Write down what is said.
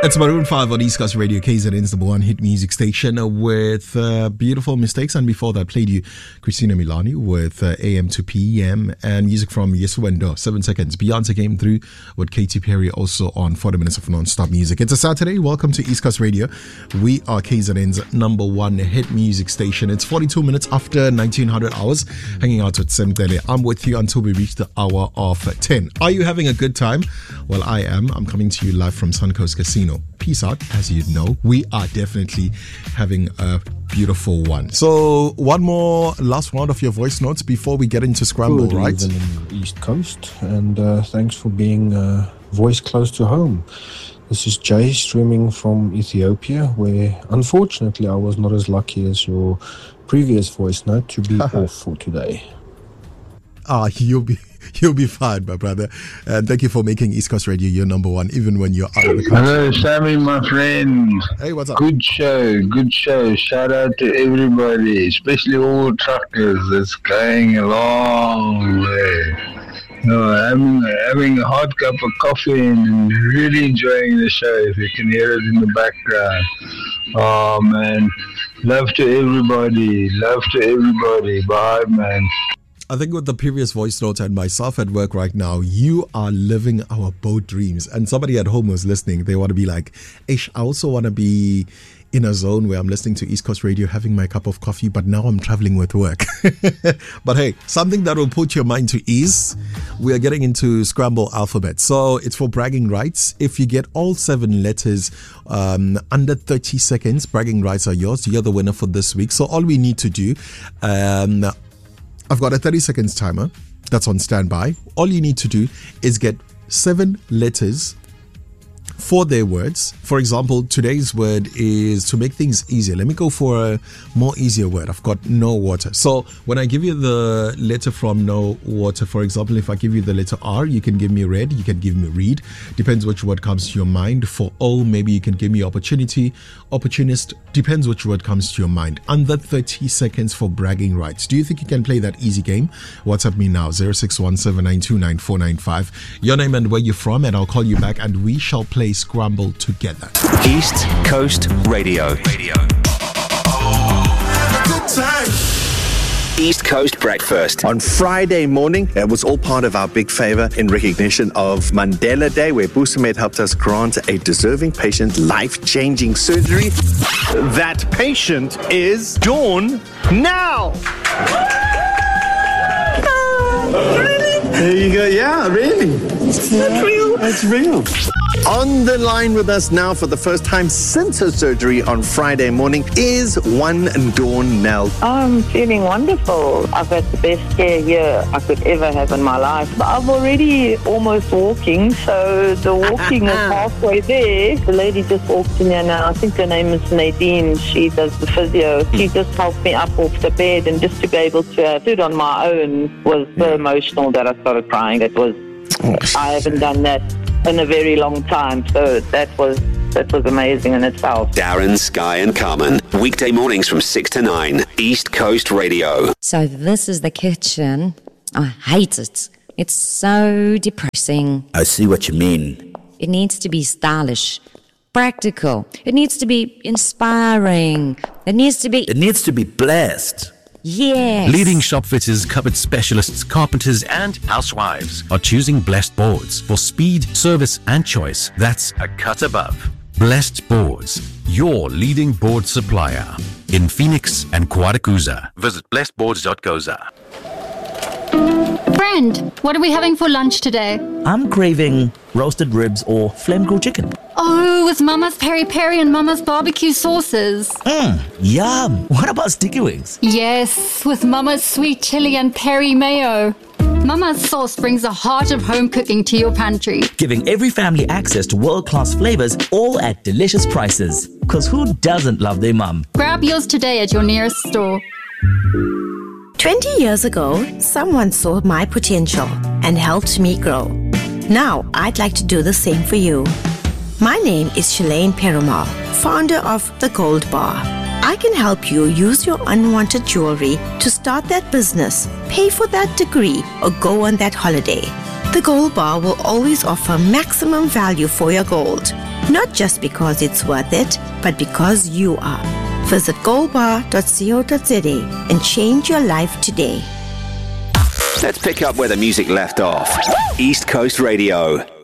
It's Maroon 5 on East Coast Radio, KZN's number one hit music station with Beautiful Mistakes. And before that, played you Christina Milani with AM to PM and music from Yesuendo, 7 seconds. Beyonce came through with Katy Perry also on 40 minutes of non-stop music. It's a Saturday. Welcome to East Coast Radio. We are KZN's number one hit music station. It's 42 minutes after 1900 hours, hanging out with Semtele. I'm with you until we reach the hour of 10. Are you having a good time? Well, I am. I'm coming to you live from Suncoast Casino. Peace out, as you know. We are definitely having a beautiful one. So, one more last round of your voice notes before we get into Scramble, Good right? evening, East Coast, and thanks for being a voice close to home. This is Jay streaming from Ethiopia, where unfortunately I was not as lucky as your previous voice note to be off for today. You'll be fine, my brother. And thank you for making East Coast Radio your number one, even when you're out of the country. Hello, Sammy, my friend. Hey, what's up? Good show. Shout out to everybody, especially all truckers. It's going a long way. Having a hot cup of coffee and really enjoying the show. If you can hear it in the background. Oh, man. Love to everybody. Bye, man. I think with the previous voice note and myself at work right now, you are living our boat dreams. And somebody at home who's listening, they want to be like, Ish, I also want to be in a zone where I'm listening to East Coast Radio, having my cup of coffee, but now I'm traveling with work. But hey, something that will put your mind to ease. We are getting into Scramble Alphabet. So it's for bragging rights. If you get all 7 letters under 30 seconds, bragging rights are yours. You're the winner for this week. So all we need to do, I've got a 30 seconds timer that's on standby. All you need to do is get 7 letters for their words. For example, today's word is, to make things easier, let me go for a more easier word. I've got no water. So when I give you the letter from no water, for example, if I give you the letter R, you can give me red, you can give me read. Depends which word comes to your mind. For O, maybe you can give me opportunity, opportunist. Depends which word comes to your mind. Under 30 seconds for bragging rights. Do you think you can play that easy game? WhatsApp me now, 0617929495. Your name and where you're from, and I'll call you back and we shall play Scramble together. East Coast Radio. Good time. East Coast Breakfast. On Friday morning, it was all part of our big favor in recognition of Mandela Day, where Busamed helped us grant a deserving patient life-changing surgery. That patient is Dawn Now. There you go. Yeah, really. That's real. That's real. On the line with us now for the first time since her surgery on Friday morning is one Dawn Nell. I'm feeling wonderful. I've had the best care here I could ever have in my life. But I'm already almost walking, so the walking is halfway there. The lady just walked in here now. I think her name is Nadine. She does the physio. She just helped me up off the bed, and just to be able to sit on my own was so emotional that I started crying. I haven't done that in a very long time, so that was amazing in itself. Darren, Sky and Carmen. Weekday mornings from 6 to 9. East Coast Radio. So this is the kitchen. I hate it. It's so depressing. I see what you mean. It needs to be stylish, practical. It needs to be inspiring. It needs to be blessed. Yes. Leading shop fitters, cupboard specialists, carpenters and housewives are choosing Blessed Boards for speed, service and choice. That's a cut above. Blessed Boards, your leading board supplier in Phoenix and Kwadakuza. Visit blessedboards.goza. Friend, what are we having for lunch today? I'm craving roasted ribs or flame-grilled chicken. Oh, with Mama's peri-peri and Mama's barbecue sauces. Yum. What about sticky wings? Yes, with Mama's sweet chili and peri mayo. Mama's sauce brings the heart of home cooking to your pantry. Giving every family access to world-class flavors, all at delicious prices. Because who doesn't love their mum? Grab yours today at your nearest store. 20 years ago, someone saw my potential and helped me grow. Now, I'd like to do the same for you. My name is Shalane Perumal, founder of The Gold Bar. I can help you use your unwanted jewelry to start that business, pay for that degree, or go on that holiday. The Gold Bar will always offer maximum value for your gold. Not just because it's worth it, but because you are. Visit goldbar.co.za and change your life today. Let's pick up where the music left off. East Coast Radio.